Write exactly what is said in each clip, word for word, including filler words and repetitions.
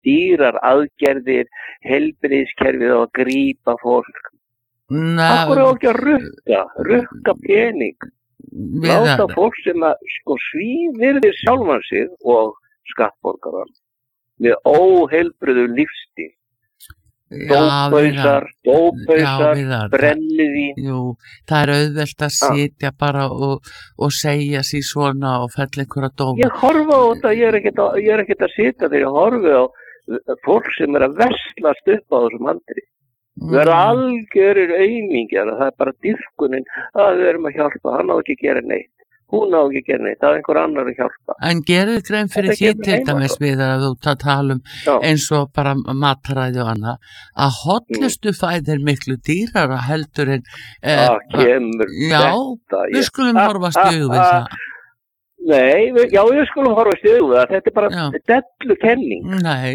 dýrar aðgerðir, heilbrigðiskerfið á að grípa fólk. Af hverju á ekki að rukka, rukka pening, láta fólk sem að sko svívirðir sjálfan sig og skattborgaran með óheilbrigðu lífstíl. Dópausar, dópausar, brennivín. Jú, það er auðvelt að sitja bara og, og segja sér svona og fella einhverja dóma. Ég horfa á þetta, ég er ekkert að, ég er ekkert að sitja þegar ég horfi á fólk sem er að veslast upp á þessum aldri. Mm. Við erum algjörir aumingjar, það er bara dýrkunin að við erum að hjálpa, hann á ekki að gera neitt. Hún á ekki að gera neitt, það er einhver annar að hjálpa. En gerðu grein fyrir því til dæmis við að þú tala um Já. eins og bara mataræði og annað, að hollustu fæði er miklu dýrara heldur en... Eh, það kemur já, þetta. Við skulum ah, horfa stjögu við ah, það. Nei, við, já, við skulum horfa stjögu við það, þetta er bara dellu kenning. Nei.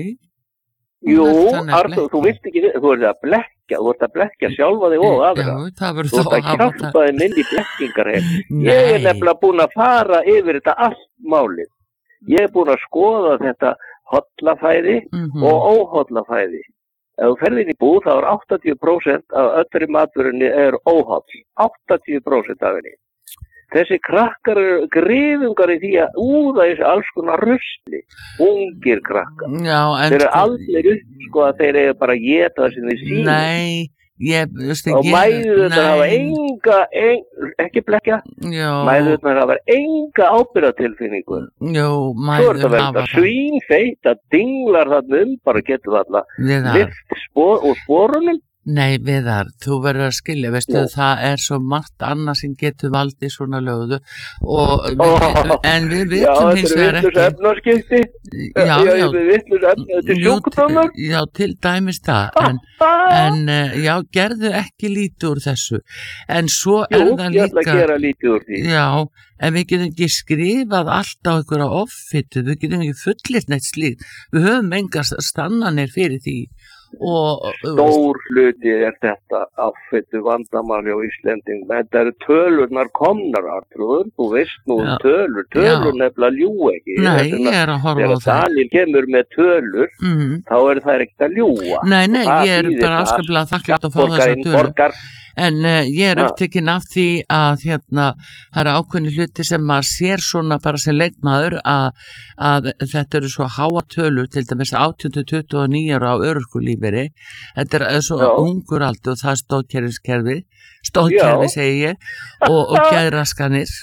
Jú, Artur, þú vilt ekki, þú ert að blekja, þú ert að blekja sjálfa þig og aðra. Já, það verður þú ert að hjálpa þig minn í blekkingar hér. Ég er nefnilega búin að fara yfir þetta allt málið. Ég er búin að skoða þetta hollafæði mm-hmm. og óhollafæði. Ef þú ferð inn í búð, þá er áttatíu prósent af öllri matvörunni er óholl. áttatíu prósent af henni. Þessi krakkar eru griðungar í því að úða þessi alls konar rusli, ungir krakkar. Já, en þeir eru allir upp, sko, að þeir eru bara að geta það sem þeir sína. Nei, ég, veistu, og mæðurnar hafa enga, en, ekki blekja, mæðurnar hafa enga ábyrgðatilfinningu. Jú, mæður hafa það. Svínfeit að dinglar þarna um, bara getur þarna lyft spor, og sporunum. Nei, Viðar, þú verður að skilja, veistu, Jó. það er svo margt annað sem getur valdið svona lögðu og við, oh, en við vitum hins vegar ekki. Já, þetta er vitlaus efnaskipti, já, já, vitlaus efnaskipti, þetta er sjúkdómar. Já, til dæmis það, en, en já, gerðu ekki lítið úr þessu, en svo Jú, er það líka. Jú, ég ætla að gera lítið úr því. Já, en við getum ekki skrifað allt á einhverja offitu, við getum ekki fullirt neitt slíkt, við höfum engar stannanir fyrir því. Og, stór hluti er þetta affittu vandamáli á Íslendingum. Þetta eru tölurnar komnar, Artrúður, þú veist nú um tölur, tölur nefnilega ljú ekki. Nei, ég er að horfa á það. Þegar Daniel kemur með tölur, mm. þá er það ekkert að ljúga. Nei, nei, ég er bara afskaplega þakklátt að fá þessa tölur. Borgar, En uh, ég er upptekinn af því að hérna, það eru ákveðni hluti sem maður sér svona bara sem leikmaður að, að þetta eru svo háa tölur, til dæmis átján til tuttugu og níu ára á örorkulífeyri. Þetta er svo Já. ungur aldur og það er stóðkerfiskerfi, stóðkerfi segi ég, og, og geðraskanir.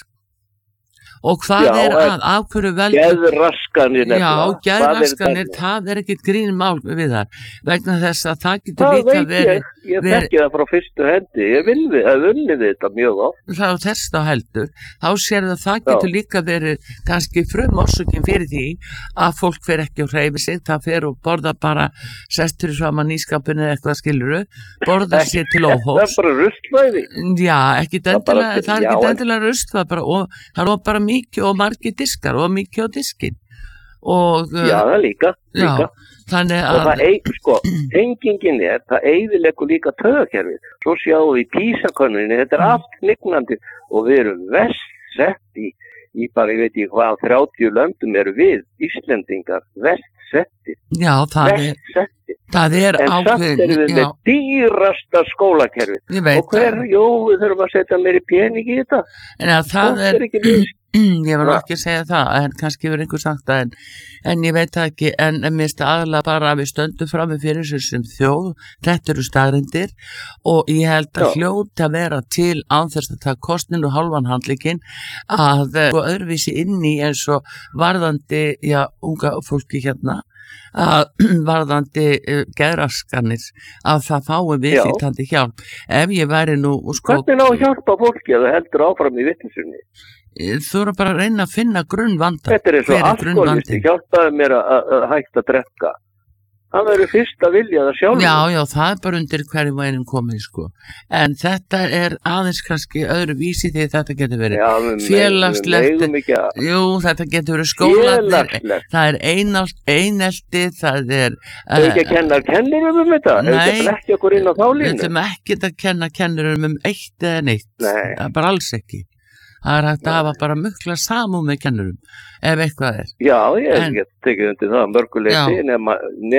Og hvað Já, er að, af hverju veldur... Geðraskanir nefnilega. Já, geðraskanir, er það er ekkit grín mál við það. Vegna þess að það getur það líka verið... Það veit ég, ég þekki það frá fyrstu hendi. Ég hef unnið þetta mjög oft. Það er þess þá heldur. Þá sér það að það getur Já. líka verið kannski frumorsökin fyrir því að fólk fer ekki og hreyfi sig. Það fer og borða bara sestur í saman ískapinu eða eitthvað skiluru. Borða sér til óhófs. Það er bara rustlæði. Já, ekki endilega, það er ekki endilega rust, það er bara, og, það er bara mikið og margir diskar og mikið á diskin og já það líka, líka. Já, þannig að og það eig, sko, tengingin er það eyðileggur líka taugakerfið svo sjáum við í PISA-könnuninni þetta er allt hnignandi og við erum verst sett í, í bara ég veit ekki hvað þrjátíu löndum eru við Íslendingar verst settir já það verst er það er en ákveðin samt erum við með dýrasta skólakerfið og hver, það. jú, við þurfum að setja meiri pening í þetta en að það og er, er ekki mjög ég var ekki að segja það, en kannski verið einhver sagt það, en, en ég veit það ekki, en mér finnst aðalega bara að við stöndum fram með fyrir sér sem þjóð, þetta eru staðreyndir og ég held að hljóta að vera til án þess að það kostnin og hálfan handlikinn að sko öðruvísi inn í eins og varðandi, já, unga fólki hérna, að varðandi uh, geðraskanir að það fái viðlítandi hjálp ef ég væri nú sko, hvernig ná að hjálpa fólki að það heldur áfram í vitlesunni? Þú eru bara að reyna að finna grunnvanda. Þetta er eins og alkoholisti hjálpaði mér að hætta að drekka. Það verður fyrst að vilja það sjálf. Já, já, það er bara undir hverjum einum komið, sko. En þetta er aðeins kannski öðru vísi því þetta getur verið já, félagslegt. Jú, þetta getur verið skólanir. Það er einalt, einelti, það er... Það er ekki að kenna kennurum um þetta? Nei. Er þetta ekki okkur inn á þá línu? Við ætlum ekki að kenna kennurum um eitt eða neitt. Nei. Það er bara alls ekki. Það er hægt að hafa bara mukla samúð með kennurum, ef eitthvað er. Já, ég hef tekið undir það mörguleiti nema